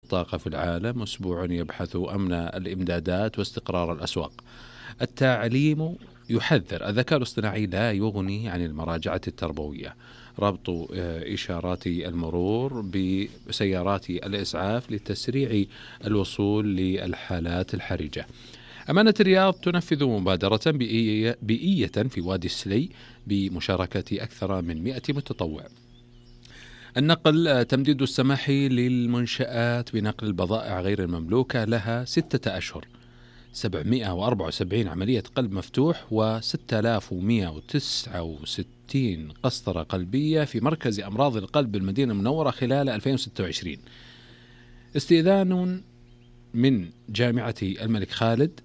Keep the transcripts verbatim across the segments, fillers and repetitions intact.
الطاقة في العالم، أسبوع يبحث أمن الإمدادات واستقرار الأسواق. التعليم يحذر الذكاء الاصطناعي لا يغني عن المراجعة التربوية، ربط إشارات المرور بسيارات الإسعاف لتسريع الوصول للحالات الحرجة. أمانة الرياض تنفذ مبادرة بيئية, بيئية في وادي السلي بمشاركة أكثر من مئة متطوع. النقل، تمديد السماح للمنشآت بنقل البضائع غير المملوكة لها ستة أشهر، سبعمئة وأربعة وسبعين عملية قلب مفتوح وستة آلاف ومئة وتسعة وستين قسطرة قلبية في مركز أمراض القلب بالمدينة المنورة خلال ألفين وستة وعشرين. استئذان من جامعة الملك خالد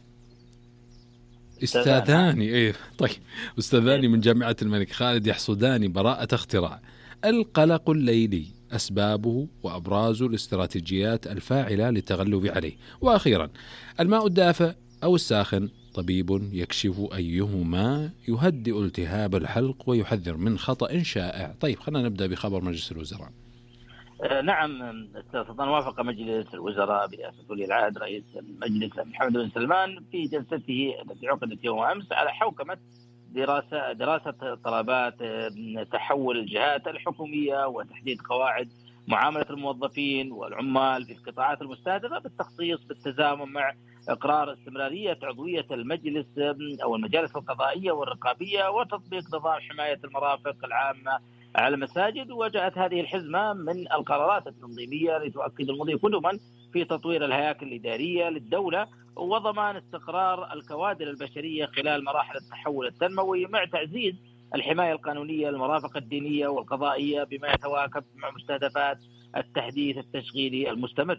استاذاني ايه طيب استاذاني من جامعة الملك خالد يحصدان براءة اختراع. القلق الليلي أسبابه وأبرازه الاستراتيجيات الفاعلة للتغلب عليه. وأخيرا، الماء الدافئ أو الساخن، طبيب يكشف أيهما يهدئ التهاب الحلق ويحذر من خطأ شائع. طيب خلينا نبدأ بخبر مجلس الوزراء. نعم أستاذ سلطان، وافق مجلس الوزراء برئاسة ولي العهد رئيس المجلس محمد بن سلمان في جلسته التي عقدت يوم أمس على حوكمة دراسة دراسة طلبات تحول الجهات الحكومية وتحديد قواعد معاملة الموظفين والعمال في القطاعات المستهدفة بالتخصيص بالتزامن مع إقرار استمرارية عضوية المجلس أو المجالس القضائية والرقابية وتطبيق نظام حماية المرافق العامة على المساجد. وجاءت هذه الحزمة من القرارات التنظيمية لتؤكد المضي كل من في تطوير الهياكل الإدارية للدولة وضمان استقرار الكوادر البشرية خلال مراحل التحول التنموي مع تعزيز الحماية القانونية للمرافق الدينية والقضائية بما يتواكب مع مستهدفات التحديث التشغيلي المستمر.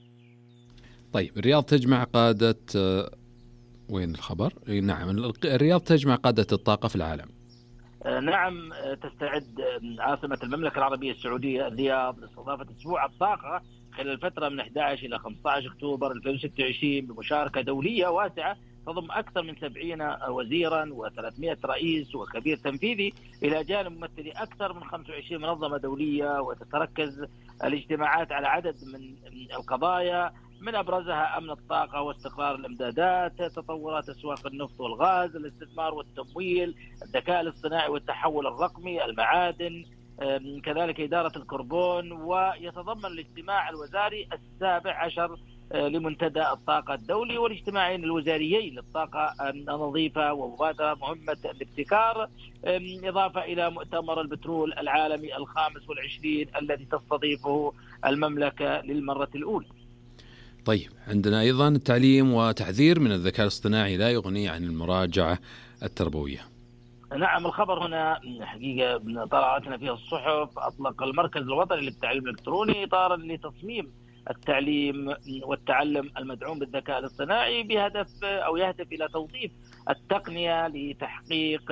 طيب، الرياض تجمع قادة وين الخبر؟ نعم، الرياض تجمع قادة الطاقة في العالم. نعم، تستعد عاصمة المملكة العربية السعودية الرياض لاستضافة أسبوع الطاقة خلال الفترة من أحد عشر إلى خمسة عشر أكتوبر ألفين وستة وعشرين بمشاركة دولية واسعة تضم أكثر من سبعين وزيرا وثلاثمئة رئيس وخبير تنفيذي إلى جانب ممثلي أكثر من خمسة وعشرين منظمة دولية. وتتركز الاجتماعات على عدد من القضايا من أبرزها أمن الطاقة واستقرار الإمدادات، تطورات أسواق النفط والغاز، الاستثمار والتمويل، الذكاء الاصطناعي والتحول الرقمي، المعادن، كذلك إدارة الكربون. ويتضمن الاجتماع الوزاري السابع عشر لمنتدى الطاقة الدولي والاجتماعين الوزاريين للطاقة النظيفة ومبادرة مهمة الابتكار، إضافة إلى مؤتمر البترول العالمي الخامس والعشرين الذي تستضيفه المملكة للمرة الأولى. طيب، عندنا أيضا التعليم وتحذير من الذكاء الاصطناعي لا يغني عن المراجعة التربوية. نعم، الخبر هنا حقيقة طلعتنا فيها الصحف. أطلق المركز الوطني للتعليم الإلكتروني إطارا لتصميم التعليم والتعلم المدعوم بالذكاء الاصطناعي بهدف أو يهدف إلى توظيف التقنية لتحقيق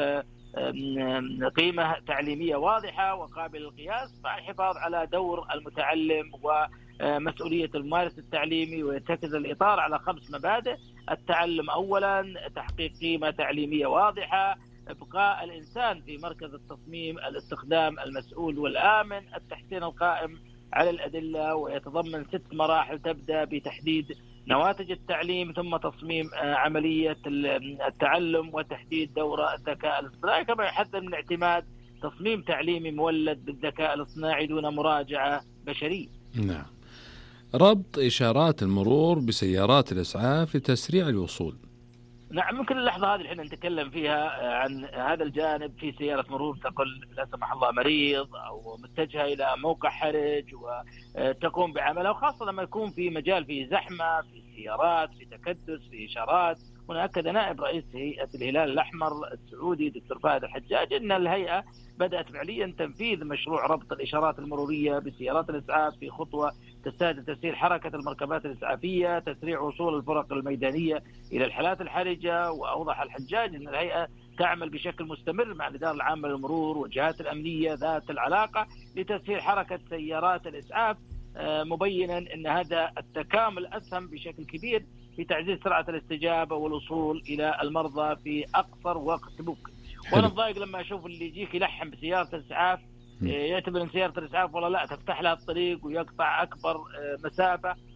قيمة تعليمية واضحة وقابلة للقياس مع الحفاظ على دور المتعلم ومسؤولية الممارس التعليمي. ويرتكز الإطار على خمس مبادئ: التعلم أولا، تحقيق قيمة تعليمية واضحة، إبقاء الإنسان في مركز التصميم، الاستخدام المسؤول والآمن، التحسين القائم على الأدلة. ويتضمن ست مراحل تبدأ بتحديد نواتج التعليم ثم تصميم عملية التعلم وتحديد دور الذكاء الاصطناعي، كما يحذر من اعتماد تصميم تعليمي مولد بالذكاء الاصطناعي دون مراجعة بشرية. نعم. ربط إشارات المرور بسيارات الإسعاف لتسريع الوصول. نعم، ممكن اللحظة هذه الحين نتكلم فيها عن هذا الجانب. في سيارة مرور تقل لا سمح الله مريض أو متجهة إلى موقع حرج وتقوم بعملها، وخاصة لما يكون في مجال فيه زحمة، في سيارات، في تكدس، في إشارات. هنا أكد نائب رئيس هيئة الهلال الأحمر السعودي دكتور فهد الحجاج أن الهيئة بدأت فعليا تنفيذ مشروع ربط الإشارات المرورية بسيارات الإسعاف في خطوة تستهدف تسهيل حركة المركبات الإسعافية، تسريع وصول الفرق الميدانية إلى الحالات الحرجة. وأوضح الحجاج أن الهيئة تعمل بشكل مستمر مع الإدارة العامة للمرور والجهات الأمنية ذات العلاقة لتسهيل حركة سيارات الإسعاف، مبينا أن هذا التكامل أسهم بشكل كبير في تعزيز سرعة الاستجابة والوصول إلى المرضى في أقصر وقت ممكن. وأنا ضايق لما أشوف اللي يجيك يلحم بسيارة الإسعاف، يعتبر أن سيارة الإسعاف والله لا تفتح لها الطريق ويقطع أكبر مسافة